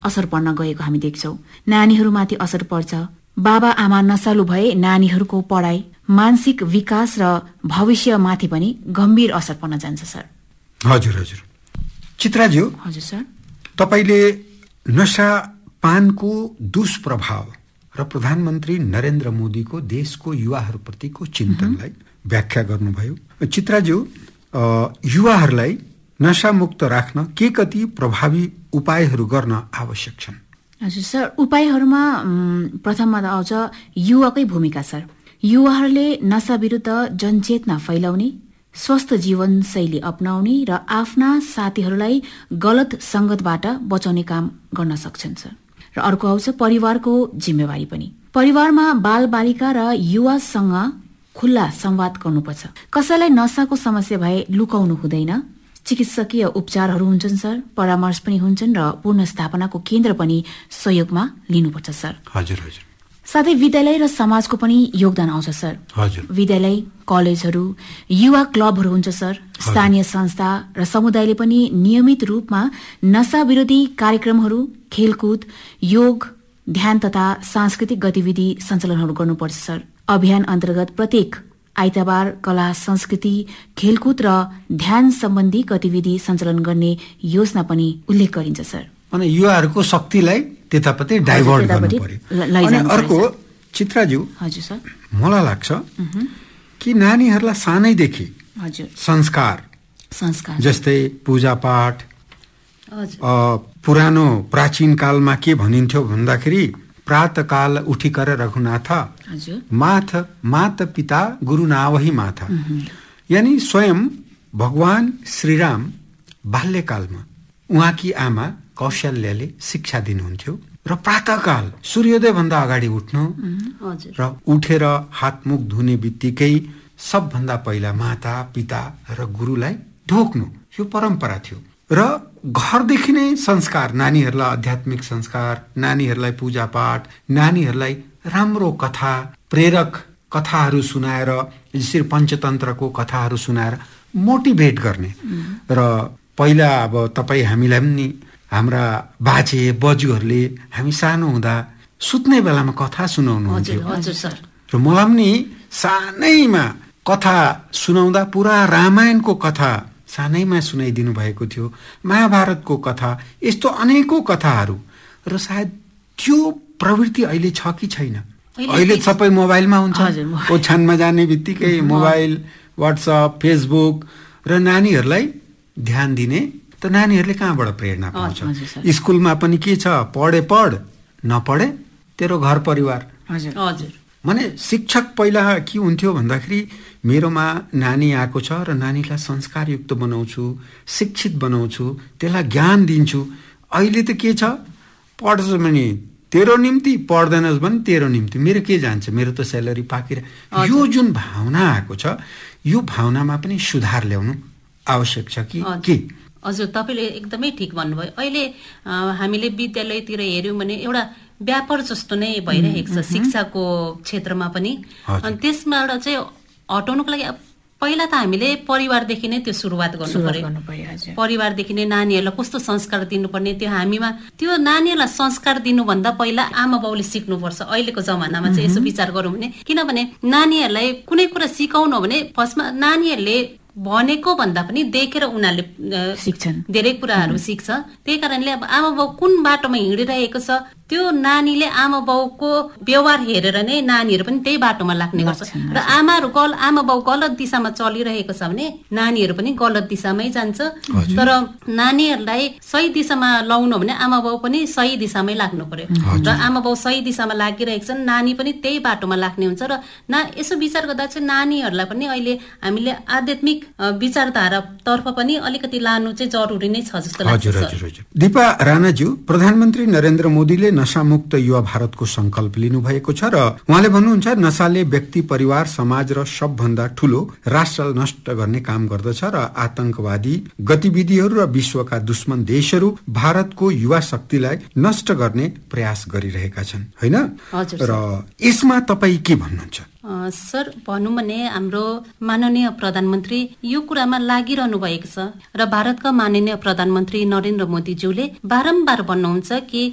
असर पर्न गएको हामी देख्छौं। नानीहरूमाथि असर पर्छ। बाबा आमा नशालु भए नानीहरूको पढाइ, मानसिक विकास र भविष्यमाथि पनि गम्भीर असर पर्न जान्छ सर। हजुर हजुर। चित्राज्यू, हजुर सर, तपाईले नशा पानको दुष्प्रभाव र प्रधानमन्त्री नरेन्द्र मोदीको देशको युवाहरूप्रतिको चिन्तनलाई व्याख्या गर्नुभयो। चित्राज्यू, युवाहरूलाई नशामुक्त राख्न के कति प्रभावी उपायहरू गर्न आवश्यक छन्? हजुर सर, उपायहरूमा प्रथममा त आउँछ युवाकै भूमिका सर। युवाहरूले नशा विरुद्ध जनचेतना फैलाउने, स्वस्थ जीवनशैली अपनाउने र आफ्ना साथीहरूलाई गलत संगतबाट बचाउने काम गर्न सक्छन् सर। र अर्को आउँछ परिवारको जिम्मेवारी पनि। परिवारमा बालबालिका र युवासँग खुल्ला संवाद गर्नुपर्छ। कसैलाई नशाको समस्या भए लुकाउनु हुँदैन। चिकित्सकीय उपचारहरू हुन्छन् सर, परामर्श पनि हुन्छन् र पुनर्स्थापनाको केन्द्र पनि सहयोगमा लिनुपर्छ सर। हजुर हजुर। साथै विद्यालय र समाजको पनि योगदान आउँछ सर। हजुर। विद्यालय, कलेजहरू, युवा क्लबहरू हुन्छ सर। स्थानीय संस्था र समुदायले पनि नियमित रूपमा नशा विरोधी कार्यक्रमहरू, खेलकुद, योग, ध्यान तथा सांस्कृतिक गतिविधि सञ्चालनहरू गर्नुपर्छ सर। अभियान अन्तर्गत प्रत्येक आइतबार कला, संस्कृति, खेलकुद र ध्यान सम्बन्धी गतिविधि सञ्चालन गर्ने योजना पनि उल्लेख गरिन्छ सर। अनि युवाहरूको शक्तिलाई त्यतापट्टि डाइभर्ट गर्नु पर्यो। अनि अर्को चित्राज्यू, हजुर सर, मलाई लाग्छ कि नानीहरूलाई सानैदेखि हजुर संस्कार जस्तै पूजापाठ, पुरानो प्राचीन कालमा के भनिन्थ्यो भन्दाखेरि प्रातकाल उठिकर रघुनाथ मात पिता गुरु नावही माथा, यानी स्वयं भगवान श्रीराम बाल्यकालमा उहाँकी आमा कौशल्यले शिक्षा दिनुहुन्थ्यो र प्रातःकाल सूर्योदय भन्दा अगाडि उठ्नु र उठेर हातमुख धुने बित्तिकै सबभन्दा पहिला माता पिता र गुरुलाई ढोक्नु, यो परम्परा थियो। र घरदेखि नै संस्कार, नानीहरूलाई आध्यात्मिक संस्कार, नानीहरूलाई पूजापाठ, नानीहरूलाई राम्रो कथा, प्रेरक कथाहरू सुनाएर, जसरी पञ्चतन्त्रको कथाहरू सुनाएर मोटिभेट गर्ने। र पहिला अब तपाईँ हामीलाई पनि हाम्रा बाजे बज्यूहरूले हामी सानो हुँदा सुत्ने बेलामा कथा सुनाउनुहुन्थ्यो र मलाई पनि सानैमा कथा सुनाउँदा पुरा रामायणको कथा सानैमा सुनाइदिनु भएको थियो, महाभारतको कथा, यस्तो अनेकौं कथाहरू। र सायद त्यो प्रवृत्ति अहिले छ कि छैन? अहिले सबै मोबाइलमा हुन्छ। ओछ्यानमा जाने बित्तिकै मोबाइल, व्हाट्सएप, फेसबुक र नानीहरूलाई ध्यान दिने त नानीहरूले कहाँबाट प्रेरणा पाउँछ? स्कुलमा पनि के छ, पढे पढ, नपढे तेरो घर परिवार। माने शिक्षक पहिला के हुन्थ्यो भन्दाखेरि मेरोमा नानी आएको छ र नानीलाई संस्कारयुक्त बनाउँछु, शिक्षित बनाउँछु, त्यसलाई ज्ञान दिन्छु। अहिले त के छ, पढ्छ भने तेरो निम्ति, पढ्दैनस् भने तेरो निम्ति, मेरो के जान्छ, मेरो त स्यालेरी पाकिर। यो जुन भावना आएको छ, यो भावनामा पनि सुधार ल्याउनु आवश्यक छ कि के? हजुर, तपाईँले एकदमै ठिक भन्नुभयो। अहिले हामीले विद्यालयतिर हेऱ्यौँ भने एउटा व्यापार जस्तो नै भइरहेको छ शिक्षाको क्षेत्रमा पनि। अनि त्यसबाट चाहिँ हटाउनुको लागि पहिला त हामीले परिवारदेखि नै त्यो सुरुवात गर्नु पर्यो। परिवारदेखि नै नानीहरूलाई कस्तो संस्कार दिनुपर्ने, त्यो हामीमा त्यो नानीहरूलाई संस्कार दिनुभन्दा पहिला आमा बाउले सिक्नुपर्छ। अहिलेको जमानामा चाहिँ यसो विचार गरौँ भने, किनभने नानीहरूलाई कुनै कुरा सिकाउनु भने फर्स्टमा नानीहरूले भनेको भन्दा पनि देखेर उनीहरूले सिक्छन्, धेरै कुराहरू सिक्छ। त्यही कारणले अब आमा बाउ कुन बाटोमा हिँडिरहेको छ त्यो नानीले आमा बाउको व्यवहार हेरेर नै नानीहरू पनि त्यही बाटोमा लाग्ने गर्छ। र आमा बाउ गलत दिशामा चलिरहेको छ भने नानीहरू पनि गलत दिशामै जान्छ। तर नानीहरूलाई सही दिशामा लाउनु भने आमा बाउ पनि सही दिशामै लाग्नु पर्यो। र आमा बाउ सही दिशामा लागिरहेको छन्, नानी पनि त्यही बाटोमा लाग्ने हुन्छ। र यसो विचार गर्दा चाहिँ नानीहरूलाई पनि अहिले हामीले आध्यात्मिक विचारधारा तर्फ पनि अलिकति लानु चाहिँ जरुरी नै छ जस्तो लाग्छ। दीपा राणाज्यू, प्रधानमन्त्री नरेन्द्र मोदीले नशामुक्त युवा भारतको संकल्प लिनुभएको छ र उहाँले भन्नुहुन्छ नशाले व्यक्ति, परिवार, समाज र सबभन्दा ठूलो राष्ट्र नष्ट गर्ने काम गर्दछ र आतंकवादी गतिविधिहरू र विश्वका दुश्मन देशहरू भारतको युवा शक्तिलाई नष्ट गर्ने प्रयास गरिरहेका छन्, हैन? र यसमा तपाईँ के भन्नुहुन्छ? सर, भनौँ भने हाम्रो माननीय प्रधानमन्त्री यो कुरामा लागिरहनु भएको छ र भारतका माननीय प्रधानमन्त्री नरेन्द्र मोदीज्यूले बारम्बार भन्नुहुन्छ कि